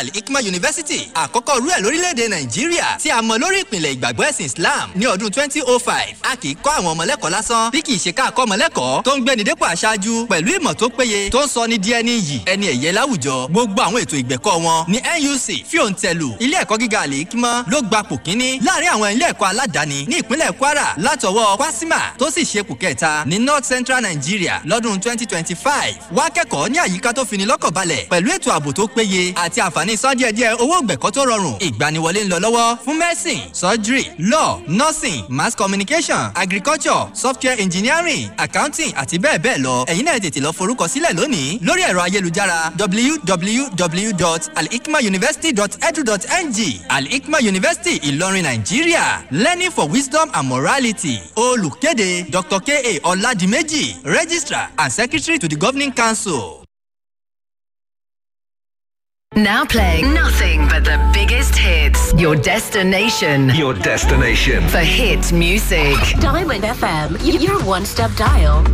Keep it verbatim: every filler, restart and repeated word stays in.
Al-Hikmah University àkọ́kọ́ rú ẹ̀ lórílẹ̀‐èdè Nàìjíríà tí a mọ̀ lórí ìpìlẹ̀ ìgbàgbọ́ ẹ̀sìn Islam ní ọdún twenty oh five. A kì í kọ́ àwọn ọmọlẹ́kọ̀ọ́ lásán bí kì í ṣe ká kọ́ ọmọlẹ́kọ̀ọ́ tó ń gbéni dépò aṣáájú pẹ̀lú ìmọ̀ tó péye tó ń sọ ní di ẹni yìí ẹni ẹ̀yẹ láwùjọ. Gbogbo àwọn ètò ìgbẹ̀kọ́ wọn ní N U C fíòǹtẹ̀lù ilé ẹ̀kọ́ gíga Al-Hikmah ló gba pò kíní láàrin àwọn ilé ẹ̀kọ́ aládàáni ní ìpínlẹ̀ Kwara látọwọ́ Kwasima tó sì ṣe pò kẹta ní North Central Nigeria lọ́dún twenty twenty-five. Wá kẹ́kọ̀ọ́ ní àyíká tó fini lọ́kàn balẹ̀ pẹ̀lú ètò ààbò tó péye àti àǹfààní san díẹ̀díẹ̀ owó ìgbẹ̀kọ́ tó rọrùn. Ìgbaniwọlé ń lọ lọ́wọ́ fún medicine, surgery, law, nursing, mass communication, agriculture, software engineering, accounting àti bẹ́ẹ̀ bẹ́ẹ̀ lọ. Ẹ̀yin náà tètè lọ forúkọ sílẹ̀ lónìí lórí ẹ̀rọ ayélujára w w w dot al hikmah university dot e d u dot n g. Al-Hikmah University Ìlọrin Nàìjíríà, learning for wisdom and morality. Olùkéde Doctor K A Ọládìméjì, Registrar and Secretary to the Governing Council. Now playing nothing but the biggest hits. Your destination. Your destination. For hit music. Diamond F M, your one-step dial.